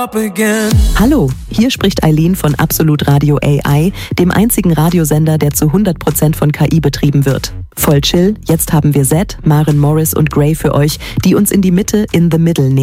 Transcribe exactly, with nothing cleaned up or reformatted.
up again. Hallo, hier spricht Eileen von Absolut Radio A I, dem einzigen Radiosender, der zu hundert Prozent von K I betrieben wird. Voll chill, jetzt haben wir Zed, Maren Morris und Gray für euch, die uns in die Mitte, in the middle nehmen.